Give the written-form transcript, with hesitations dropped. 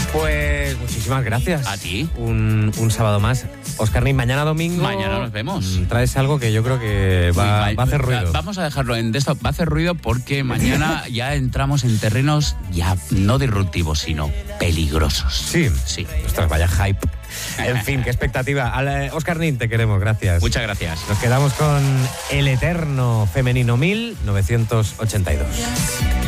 Pues muchísimas gracias. A ti. Un sábado más. Óscar Nin, mañana domingo. Mañana nos vemos. Traes algo que yo creo que va a hacer ruido. Vamos a dejarlo en esto. Va a hacer ruido porque mañana ya entramos en terrenos ya no disruptivos, sino peligrosos. Sí. Ostras, vaya hype. En fin, qué expectativa. Óscar Nin, te queremos, gracias. Muchas gracias. Nos quedamos con El Eterno Femenino 1982.